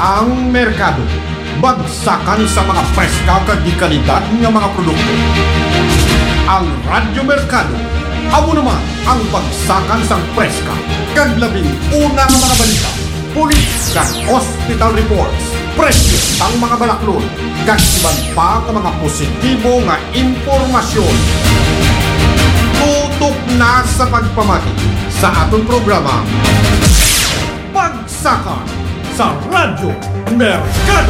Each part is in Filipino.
Ang merkado, bagsakan sa mga preska kag di kalidad nga mga produkto. Ang Radyo Merkado, amo naman ang bagsakan sang preska kag labing una nga mga balita, pulis kag hospital reports, presyo sang mga balaklon, kag iban pa nga mga positibo nga impormasyon. Tutok na sa pagpamati sa aton programa Bagsakan sa Radyo Merkado.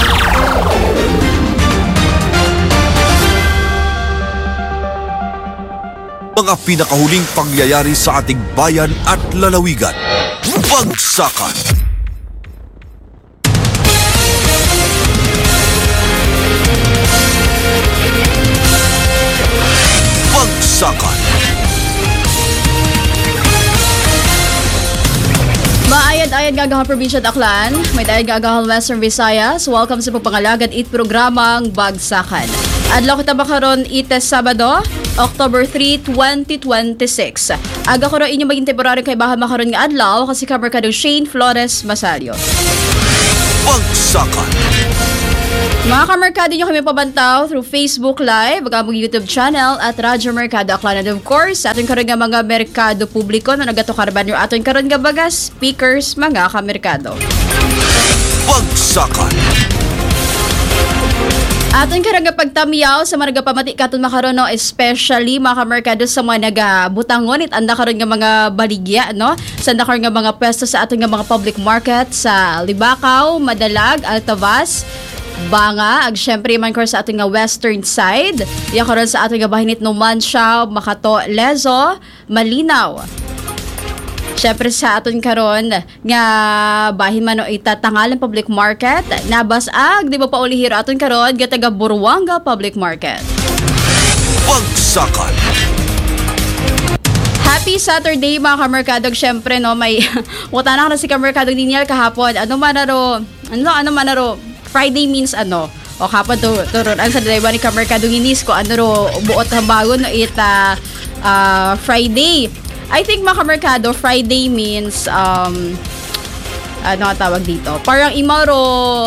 Mga pinakahuling pangyayari sa ating bayan at lalawigan. Bagsakan. Bagsakan. Maayad-ayad gagahang probinsya at Aklan, may dayad gagahang Western Visayas. Welcome sa pagpangalagan it programang Bagsakan. Adlaw kita makaron ites Sabado, October 3, 2026. Aga ko rin inyong maging temporary kay bahan makaron nga adlaw kasi kamerkado Shane Flores Masario. Bagsakan. Mga kamerkado nyo kami pabantaw through Facebook Live, bagamong YouTube channel at Radyo Merkado Aklan. And of course, aton karon nga mga merkado publiko na nagatokarban yung aton karon nga baga speakers mga kamerkado. Bagsakan. Aton karon nga pagtamiyaw sa mga nagapamati katon makaron no, especially mga kamerkado sa mga nagabutangon it anda karon nga mga baligya no, sa anda karon nga mga pwesto sa aton nga mga public market sa Libakaw, Madalag, Altavas, Banga, ag syempre man ko sa ating nga western side. Iya karon sa ating nga bahinit no Manshaw, Makato, Lezo, Malinaw. Syempre sa aton karon nga bahin man no itatangalan public market, nabasag di ba pa ulihiro aton karon nga taga Buruanga Public Market. Bagsakan. Happy Saturday mga kamerkado. Syempre no may utana na si kamerkado Daniel kahapon. Ano man naro Friday means ano? O kapag turon ang sa daywa ni kamerkado nginis ko ano ro buot habagon no ita Friday. I think mga kamerkado Friday means ano tawag dito? Parang imaro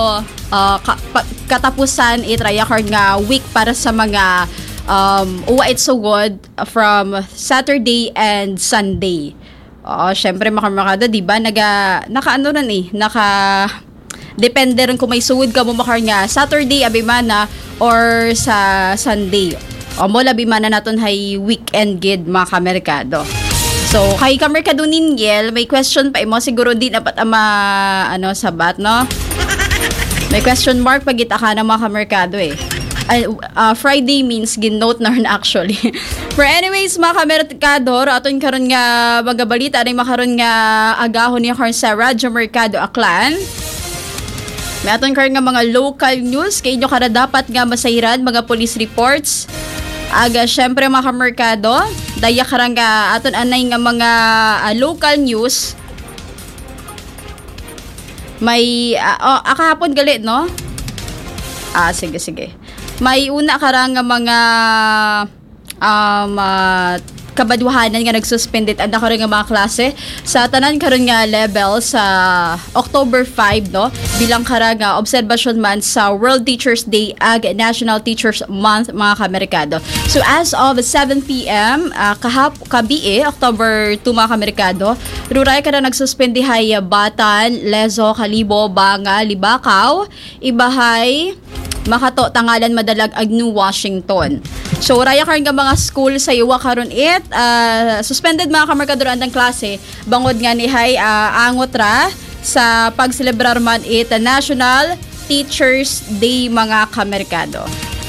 katapusan itraya card nga week para sa mga uwa it's so good from Saturday and Sunday. Syempre mga kamerkado, di ba? Naka depende rin kung may suwid ka mo makar nga Saturday abimana or sa Sunday. O mo labimana naton hay weekend gid mga kamerkado. So kay kamerkado ningyel may question pa imo siguro din dapat ama ano sabat no. May question mark pag itaka na mga kamerkado eh. Friday means gin-note na rin actually. For anyways, mga kamerkado, aton karon nga magabalita ay makaron nga agahon niya karon sa Radyo Merkado Aklan. May aton karon nga mga local news kay inyo kada dapat nga masayran mga police reports. Aga syempre mga kamerkado, daya karang nga aton anay nga mga local news. May kahapon gali no? Sige. May una karang nga mga kabaduhanan nga nagsuspended anda karon nga mga klase sa tanan karon nga level sa October 5 no bilang karang nga obserbasyon man sa World Teachers Day ag National Teachers Month mga kamerkado. So as of 7 PM kabi October 2 mga kamerkado, ruray kada nagsuspende hay Batan, Lezo, Kalibo, Banga, Libakaw, Ibahay, Makato, Tangalan, Madalag ag New Washington. So raya karon nga mga school sa iwa karon suspended mga kamerkado andang klase bangod nga ni hay angot ra sa pagselebrar man National Teachers Day mga kamerkado.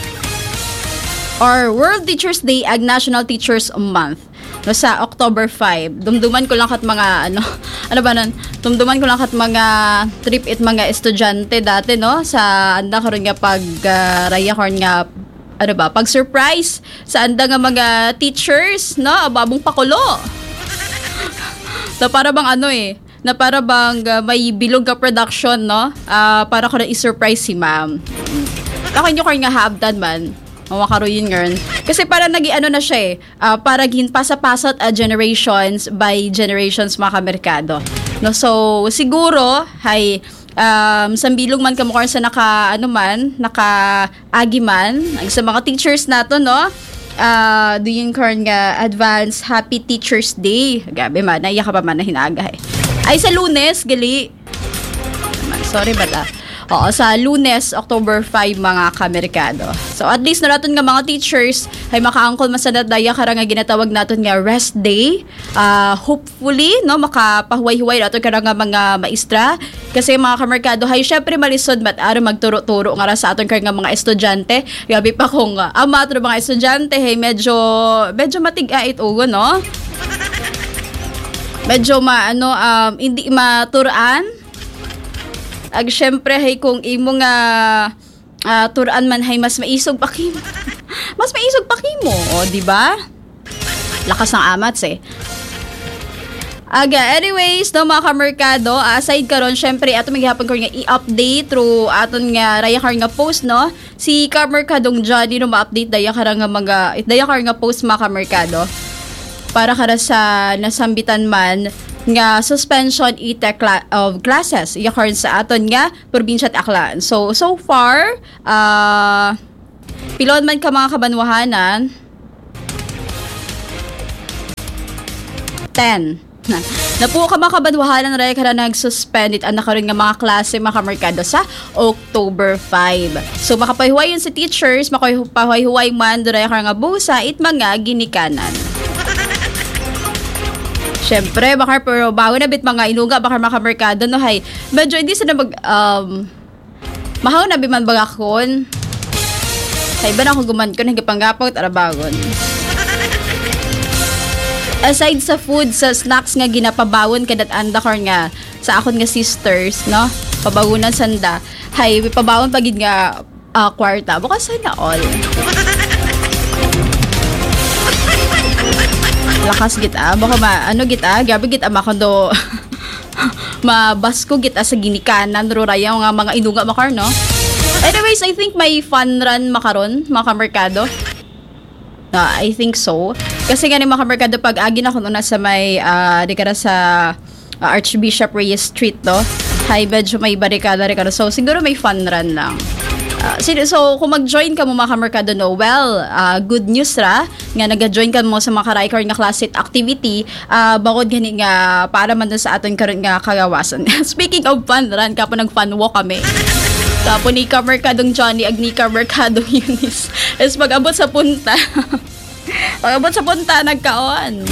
Or World Teachers Day ag National Teachers Month. No, sa October 5. Dumduman ko lang kat mga dumduman ko lang kat mga trip it mga estudyante dati no sa anda karon nga pag raya karon nga pag surprise sa anda nga mga teachers no ababong pakulo. So para bang na para bang may bilog ka production no para ko na i-surprise si ma'am. Ako nyo karon nga habdan man mawakaroyin ngayon. Kasi para na siya para gin pasapasat generations by generations mga kamerkado. No, so siguro hay sambilong man kamo karon sa naka-agi man ang sa mga teachers nato no. Doing karon nga advance Happy Teachers Day. Gabi man, naiya ka pa man na hinaga eh. Ay sa Lunes gali. Sorry bata. Oo, sa Lunes, October 5 mga kamerkado. So at least na natin nga mga teachers ay makaangkol masanad daya karang nga ginatawag natin nga rest day. Hopefully no makapahuway-huway nato karang nga mga maestra kasi mga kamerkado hay syempre malisod mat ara magturo-turo nga sa aton karang nga mga estudyante. Gabi pa kung amatro mga estudyante hay medyo matig-ait ugo no. Medyo hindi maturan. Ag syempre hay kung imo nga turan man hay mas maisog pa kimo. Mas maisog pa kimo, o di ba? Lakas ng amats eh. Anyways, no mga kamerkado, aside karon syempre ato maghihapon ko nga i-update through aton nga raya kar nga post no. Si Kamerkadong Johnny no ma-update daya kar nga post mga kamerkado. Para kara sa nasambitan man nga suspension of classes yakon sa aton nga probinsya at Aklan. So far pilon man ka mga kabanwahanan 10 na po ka mga kabanwahanan ray ka na nag-suspended ang nakaroon nga mga klase mga kamerkado sa October 5. So makapahiwayon si teachers makapahihuway man ray ka nga busa it mga ginikanan. Siyempre, bakar pero bago na bit mga inuga, bakar mga kamerkado, no, hay. Medyo hindi sila mahaw na biman bagakon. Hay, ba na akong guman ko, nagipanggapaw, tarabagon. Aside sa food, sa snacks nga ginapabawon, kadat anda kor nga, sa akon nga sisters, no, pabawunan sanda, hay, pabawon pagid nga kwarta, bukas sana all. Lakas kita, baka gabi kita makondo mabasko kita sa ginikanan ruraya nga mga inuga makar no. Anyways, I think may fun run makaron mga kamerkado. I think so. Kasi nga ni mga kamerkado pag agi na kuno na sa may di kara sa Archbishop Reyes Street no. Hay medyo may barikada rin. So siguro may fun run lang. So, kung mag-join ka mo mga kamerkado, no, well, good news ra, nga nag-join ka mo sa mga karaykar nga class activity, bakod gani nga para man sa aton karon nga kagawasan. Speaking of fun run, kapo nag-fun walk kami. Kapo ni kamerkadong Johnny, ag ni kamerkadong Eunice. Is mag-abot sa punta. Pag-abot sa punta, nagkaon.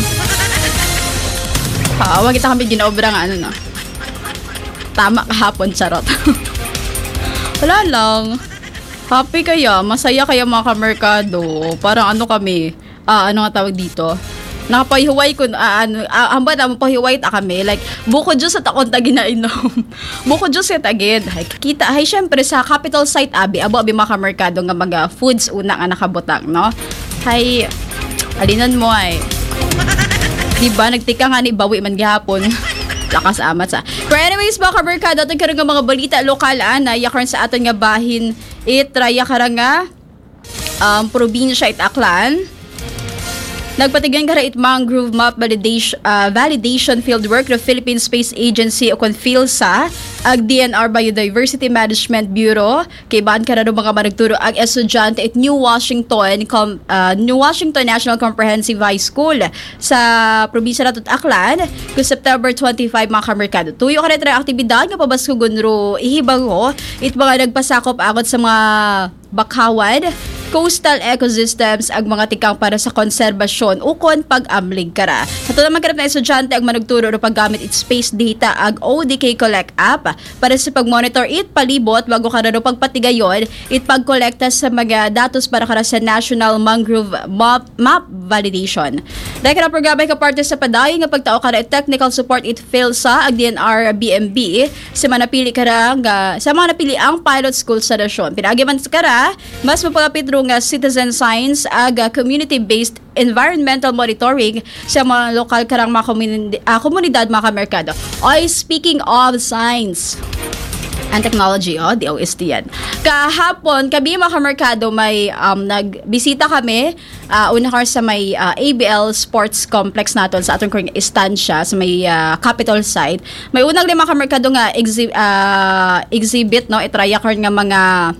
Wag kita kami ginaobra nga, no. Tama kahapon, charot. Wala lang. Happy kaya, masaya kaya mga kamerkado. Parang kami, ano nga tawag dito? Nakapahihuway ko, hamba na mapahihuway ta kami. Like, buko Diyos at akong tagi na inom. Buko Diyos at agad. Kita, syempre sa capital site, abi mga kamerkado nga mga foods una nga nakabutang, no? Hay, alinan mo ay. Diba, nagtika nga ni bawi man gihapon. Lakas amat sa. Pero anyways, mga kamerkado, aton karang nga mga balita lokal, na yakon sa aton nga bahin, itraya karang nga probinsya it Aklan. Nagpatigyan kara it mangrove map validation fieldwork ng Philippine Space Agency o kon PhilSA ag DNR Biodiversity Management Bureau kay baan kara mga managturo ag estudyante at New Washington National Comprehensive High School sa probinsya nato Aklan kung September 25 mga kamerkado. Tuyo ka na aktibidad nga pabaskugon ro ihibango it mga nagpasakop agot sa mga bakawad, coastal ecosystems ag mga tikang para sa konserbasyon ukon pag-amlig kara. Ato naman karap na estudyante ag managturo ro paggamit it space data ag ODK Collect app para sa pag-monitor it palibot bago kara ro pagpatigayon it pagkolekta sa mga datos para kara sa National Mangrove Map Validation. Dahil kara programa ka parte sa padayon nga pagtao kara technical support it PhilSA ag DNR BMB sa mga napili kara sa mga napili ang pilot school sa nasyon. Pinagi man kara mas mapagapit ro nga citizen science ag community-based environmental monitoring sa mga lokal karang mga komunidad mga kamerkado. Speaking of science, and Technology, DOST yan. Kahapon, kami mga kamerkado, may nagbisita kami, una ka sa may ABL Sports Complex natin sa atong kong istansya, sa may Capitol site. May unang lima kamerkado nga exhibit, no? Itraya ka nga mga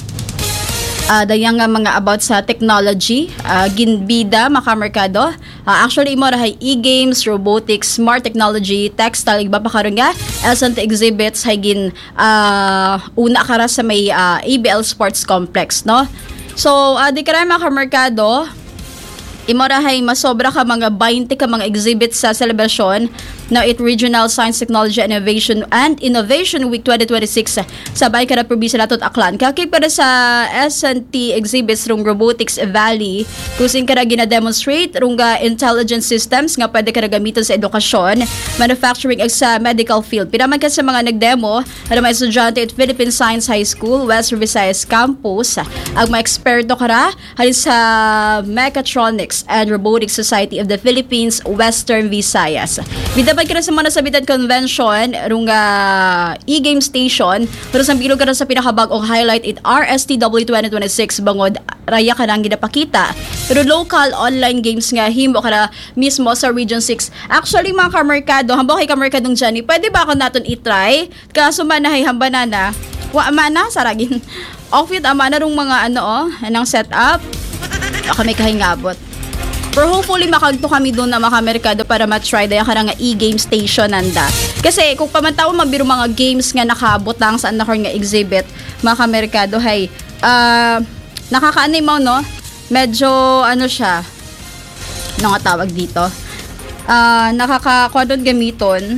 dayang nga mga about sa technology, ginbida makamerkado. Actually imo rahay e-games, robotics, smart technology, textile, iba pa karon nga LSNT exhibits hay gin una kara sa may ABL Sports Complex, no? So di kara makamerkado, imo rahay masobra ka mga 20 ka mga exhibits sa celebration na Regional Science, Technology, Innovation Week 2026 sabay kada probinsya naton Aklan. Kaki para sa SNT exhibits rung Robotics Valley, kusing kada gina-demonstrate rung intelligent systems nga pwede kada gamiton sa edukasyon, manufacturing ag sa medical field. Pinaman ka sa mga nagdemo, ada mga estudyante at Philippine Science High School, West Visayas Campus, ag mga eksperto kara halin sa Mechatronics and Robotics Society of the Philippines, Western Visayas. Dapat ka na sa mga nasabitan convention rung e-game station pero sa bilog ka na sa pinakabagong highlight it RSTW 2026 bangod raya ka nang ginapakita pero local online games nga himo ka na mismo sa Region 6. Actually mga kamerkado, hambang kay kamerkadong Johnny, pwede ba ako naton itry? Kaso manahay hambanana wa mana saragin off it amana rung mga anang setup baka may kahingabot. Pero hopefully makagto kami doon na makamerkado para matry dahil ka nga e-game station nanda. Kasi kung pamantaw mabiro mga games nga nakabot lang saan na nga exhibit, makamerkado hay nakakaanimaw, no? Medyo siya nga tawag dito. Nakakakwadon gamiton.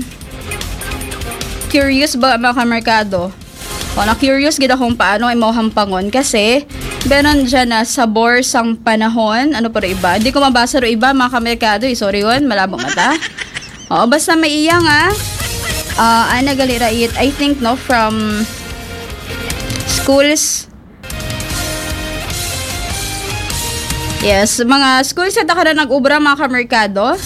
Curious ba makamerkado? Na-curious gid akong paano ay mauhampangon kasi benon dyan na sabor sang panahon. Ano pa rin iba? Hindi ko mabasa rin iba mga kamerkado. Sorry yun, malabong mata. Basta may iya nga. Nagalira it, I think, no, from schools. Yes, mga schools at ka na nag-ubra mga kamerkado.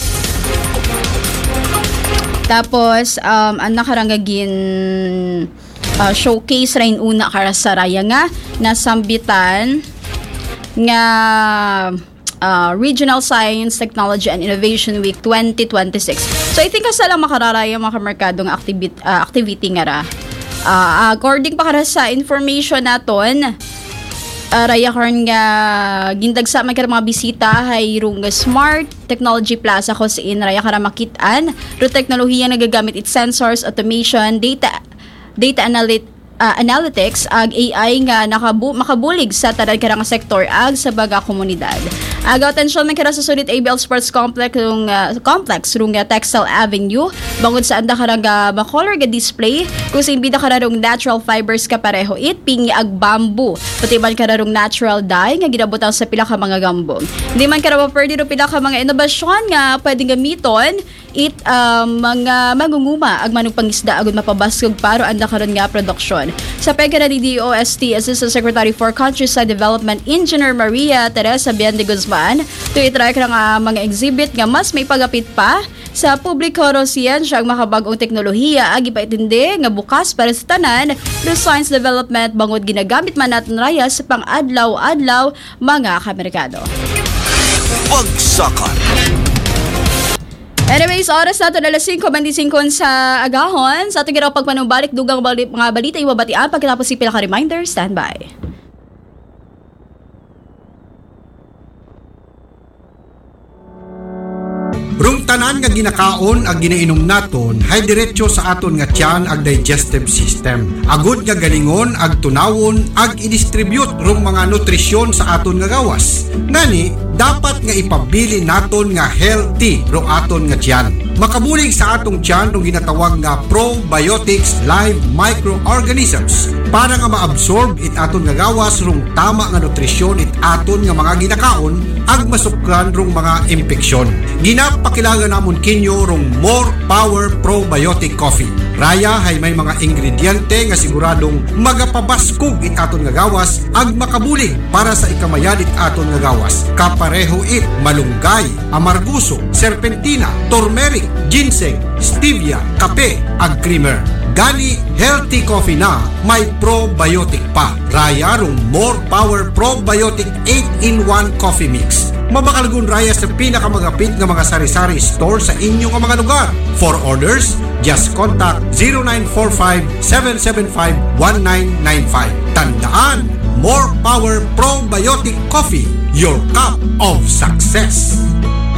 Tapos, nakarangagin showcase rin una kara sa raya nga nasambitan nga Regional Science, Technology and Innovation Week 2026. So I think asa lang makararaya mga kamerkadong activity nga ra. According pa kara sa information naton, raya karon nga gindagsa man kara mga bisita hay rung Smart Technology Plaza ko sa raya kara makitaan ro teknolohiya nagagamit it sensors, automation, data analytics ag AI nga makabulig sa tanan karang sektor ag sa baga komunidad. Agaw atensyon man kara sa sulit ABL Sports Complex rung Textile Avenue bangod sa anda karang makolor ga display kung sa imbida karong natural fibers ka pareho it pingi ag bamboo pati man karong natural dye nga ginabutang sa pila ka mga gambong. Hindi man kara pwede ro pila ka mga inobasyon nga pwedeng gamiton it mga mangunguma ag manong pangisda agud mapabasog paro anda karon nga produksyon. Sa pagkara ni DOST Assistant Secretary for Countryside Development Engineer Maria Teresa Bian de Guzman to itry ka nga mga exhibit nga mas may pagapit pa sa publiko ro siyensya ang makabagong teknolohiya ag ipaitindi nga bukas para sa tanan through science development bangod ginagamit man naton raya sa pang-adlaw-adlaw mga kamerkado. Bagsakan. Anyways, oras nato na 5:25 sa agahon. Sa ating ginawa pagpanumbalik, dugang mga balita iwabatian. Pagkatapos si pila ka reminder, standby. Rung tanan nga ginakaon ag ginainom naton hay diretso sa aton nga tiyan ag digestive system. Agud nga galingon ag tunawon ag i-distribute rung mga nutrisyon sa aton nga gawas. Ngani dapat nga ipabili naton nga healthy rung aton nga tiyan. Makabulig sa atong tiyan rung ginatawag nga probiotics live microorganisms para nga maabsorb it aton nga gawas rung tama nga nutrisyon it aton nga mga ginakaon ag masukran rung mga impeksyon. Ginapakilala namon kinyo rung More Power Probiotic Coffee. Raya hay may mga ingrediente nga siguradong magapabaskog it aton nga gawas ag makabulig para sa ikamayan it aton nga gawas. Kapareho it malunggay, amarguso, serpentina, turmeric, ginseng, stevia, kape, ag creamer. Gani healthy coffee na may probiotic pa. Raya rong More Power Probiotic 8-in-1 Coffee Mix. Mabakalagun raya sa pinakamagapit ng mga sari-sari store sa inyong mga lugar. For orders, just contact 0945-775-1995. Tandaan, More Power Probiotic Coffee, your cup of success.